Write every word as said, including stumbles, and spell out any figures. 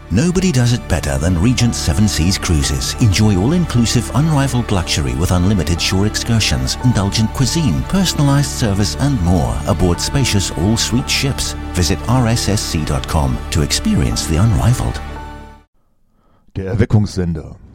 Nobody does it better than Regent Seven Seas Cruises. Enjoy all-inclusive, unrivaled luxury with unlimited shore excursions, indulgent cuisine, personalized service and more aboard spacious all-suite ships. Visit r s s c dot com to experience the unrivaled. Der Erweckungssender.